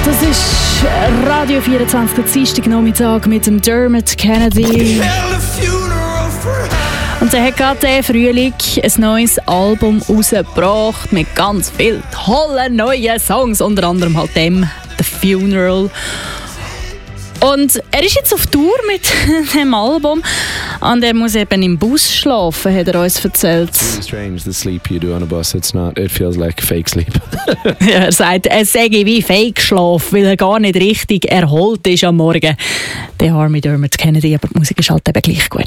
Das ist Radio 24, Dienstag Nachmittag mit dem Dermot Kennedy. Und der hat gerade diesen Frühling ein neues Album rausgebracht mit ganz vielen tollen neuen Songs, unter anderem halt dem «The Funeral». Und er ist jetzt auf Tour mit dem Album und er muss eben im Bus schlafen, hat er uns erzählt. It's really strange, the sleep you do on a bus, it feels like fake sleep. Ja, er sagt, er sei wie Fake-Schlaf, weil er gar nicht richtig erholt ist am Morgen. Der arme Dermot Kennedy, aber die Musik ist halt eben gleich gut.